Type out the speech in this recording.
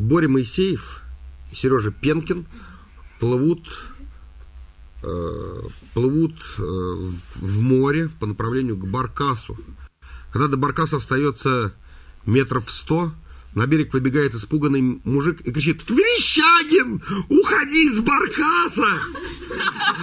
Боря Моисеев и Сережа Пенкин плывут в море по направлению к Баркасу. Когда до Баркаса остается 100 метров, на берег выбегает испуганный мужик и кричит: «Верещагин, уходи с Баркаса!»